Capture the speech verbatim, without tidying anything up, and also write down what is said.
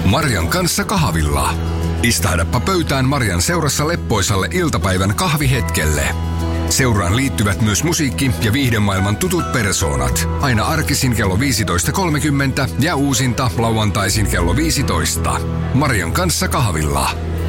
Marjan kanssa kahvilla. Istahdappa pöytään Marjan seurassa leppoisalle iltapäivän kahvihetkelle. Seuraan liittyvät myös musiikki- ja viihdemaailman tutut persoonat. Aina arkisin kello viisitoista kolmekymmentä ja uusinta lauantaisin kello viisitoista. Marjan kanssa kahvilla.